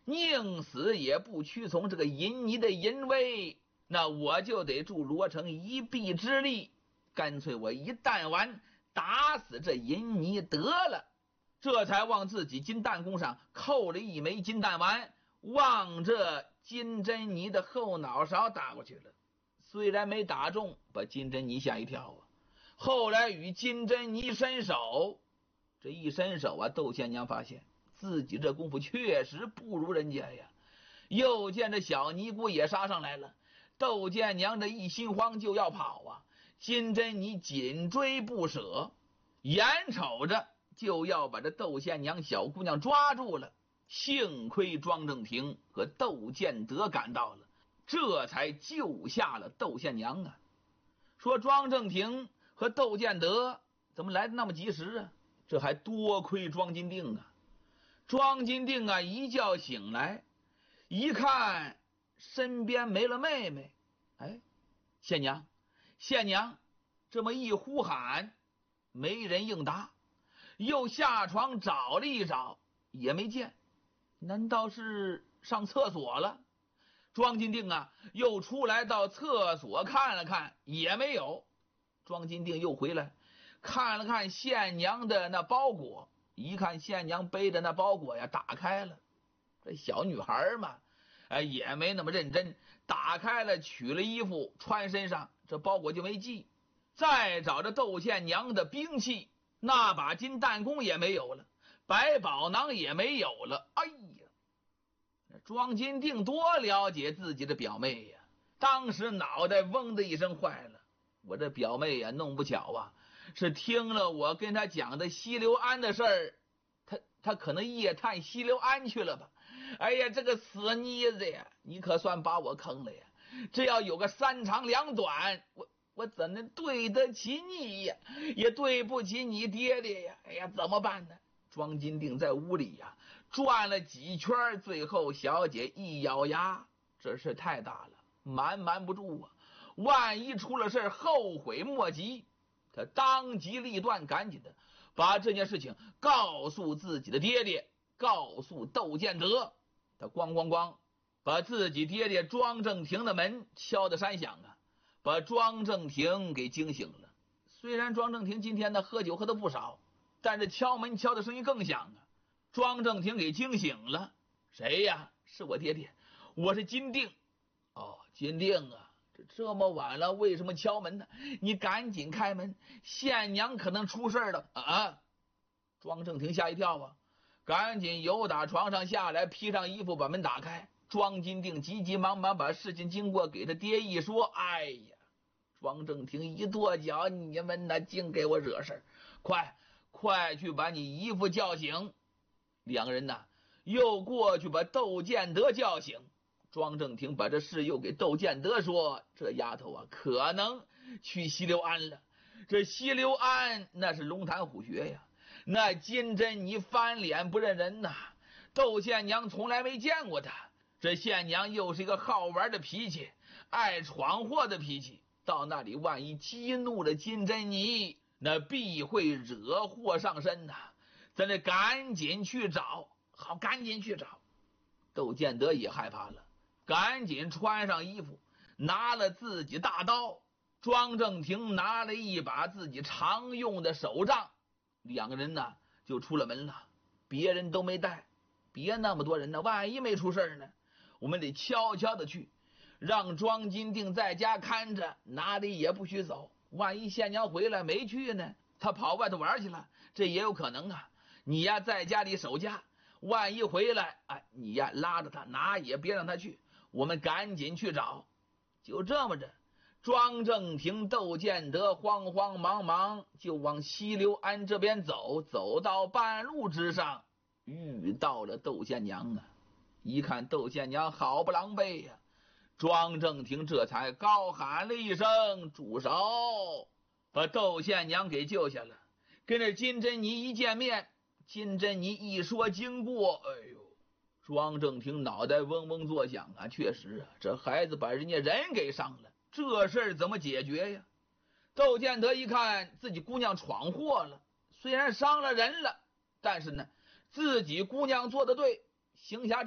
宁死也不屈从这个淫尼的淫威，那我就得助罗成一臂之力，干脆我一弹丸打死这淫尼得了。这才往自己金弹弓上扣了一枚金弹丸，往这金针尼的后脑勺打过去了。虽然没打中，把金针尼吓一跳啊。后来与金针尼伸手，这一伸手啊，窦县娘发现自己这功夫确实不如人家呀。又见这小尼姑也杀上来了，窦建娘这一心慌就要跑啊，金针尼紧追不舍，眼瞅着就要把这窦县娘小姑娘抓住了。幸亏庄正廷和窦建德赶到了，这才救下了窦县娘啊。说庄正廷和窦建德怎么来的那么及时啊？这还多亏庄金定啊。庄金定啊，一觉醒来一看身边没了妹妹，哎，县娘县娘，这么一呼喊没人应答，又下床找了一找也没见，难道是上厕所了？庄金定啊，又出来到厕所看了看也没有。庄金定又回来看了看县娘的那包裹，一看县娘背的那包裹呀打开了，这小女孩嘛，也没那么认真，打开了取了衣服穿身上，这包裹就没系。再找着窦县娘的兵器，那把金弹弓也没有了，百宝囊也没有了。哎呀，庄金定多了解自己的表妹呀，当时脑袋嗡的一声坏了，我这表妹呀弄不巧啊，是听了我跟她讲的西流安的事儿，他可能夜探西流安去了吧。哎呀，这个死妮子呀，你可算把我坑了呀，这要有个三长两短，我怎能对得起你呀，也对不起你爹爹呀。哎呀，怎么办呢？庄金定在屋里呀转了几圈，最后小姐一咬牙，这事太大了，瞒不住啊，万一出了事后悔莫及。他当机立断，赶紧的把这件事情告诉自己的爹爹，告诉窦建德。他咣咣咣把自己爹爹庄正廷的门敲得山响啊，把庄正廷给惊醒了。虽然庄正廷今天呢喝酒喝的不少，但是敲门敲的声音更响啊。庄正廷给惊醒了。谁呀？是我爹爹，我是金定。哦，金定啊，这么晚了为什么敲门呢？你赶紧开门，县娘可能出事了啊！庄正廷吓一跳啊，赶紧由打床上下来，披上衣服把门打开。庄金定急急忙忙把事情经过给他爹一说。哎呀，庄正廷一跺脚，你们呢净给我惹事，快去把你姨父叫醒。两个人呢又过去把窦建德叫醒。庄正廷把这事又给窦建德说，这丫头啊可能去西流安了。这西流安那是龙潭虎穴呀，那金针你翻脸不认人呐。窦县娘从来没见过他，这县娘又是一个好玩的脾气，爱闯祸的脾气，到那里万一激怒了金针你，那必会惹祸上身呐。咱得赶紧去找，好，赶紧去找。窦建德也害怕了，赶紧穿上衣服，拿了自己大刀。庄正廷拿了一把自己常用的手杖，两个人呢就出了门了。别人都没带，别那么多人呢，万一没出事呢，我们得悄悄的去，让庄金定在家看着，哪里也不许走。万一县娘回来没去呢，他跑外头玩去了，这也有可能啊。你呀在家里守家，万一回来，你呀拉着他，哪也别让他去，我们赶紧去找。就这么着，庄正廷、窦建德慌慌忙忙就往西流安这边走，走到半路之上，遇到了窦县娘啊。一看窦县娘好不狼狈呀，庄正廷这才高喊了一声住手，把窦县娘给救下了。跟着金针尼一见面，金针尼一说经过，哎呦，庄正廷脑袋嗡嗡作响啊，确实啊，这孩子把人家人给伤了，这事儿怎么解决呀？窦建德一看自己姑娘闯祸了，虽然伤了人了，但是呢自己姑娘做的对，行侠